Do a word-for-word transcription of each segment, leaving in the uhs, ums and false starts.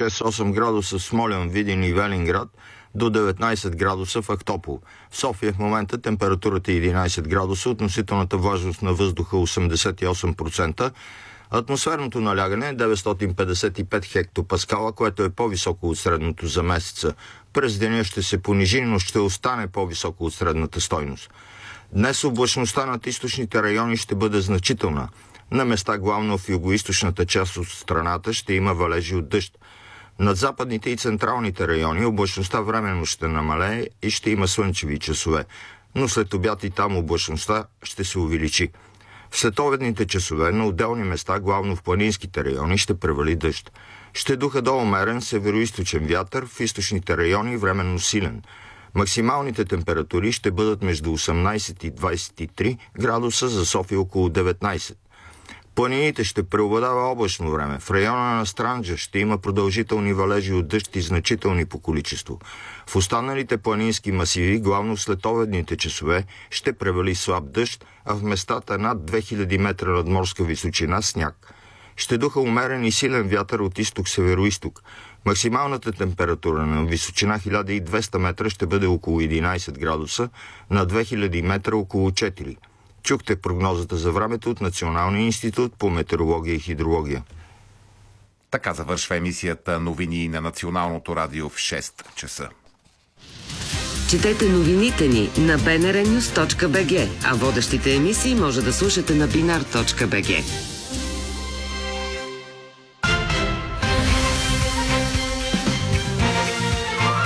шест-осем градуса в Смолян, Видин и Велинград, до деветнайсет градуса в Ахтопол. В София в момента температурата е единайсет градуса, относителната влажност на въздуха осемдесет и осем процента, атмосферното налягане е деветстотин петдесет и пет хектопаскала, което е по-високо от средното за месеца. През деня ще се понижи, но ще остане по-високо от средната стойност. Днес облачността над източните райони ще бъде значителна. На места главно в югоизточната част от страната ще има валежи от дъжд. Над западните и централните райони облачността временно ще намалее и ще има слънчеви часове, но след обяд и там облачността ще се увеличи. В следобедните часове на отделни места, главно в планинските райони, ще превали дъжд. Ще духа до умерен североизточен вятър, в източните райони временно силен. Максималните температури ще бъдат между осемнайсет и двайсет и три градуса, за София около деветнайсет. Планините ще преобладава облачно време. В района на Странджа ще има продължителни валежи от дъжд и значителни по количество. В останалите планински масиви, главно в следобедните часове, ще превали слаб дъжд, а в местата над две хиляди метра надморска височина сняг. Ще духа умерен и силен вятър от изток-североизток. Максималната температура на височина хиляда и двеста метра ще бъде около единайсет градуса, на две хиляди метра около четири. Чухте прогнозата за времето от Националния институт по метеорология и хидрология. Така завършва емисията новини на Националното радио в шест часа. Четете новините ни на би ен ар нюз точка би джи, а водещите емисии може да слушате на бинар точка би джи.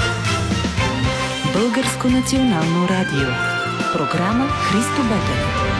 Българско национално радио. Програма Христо Ботев.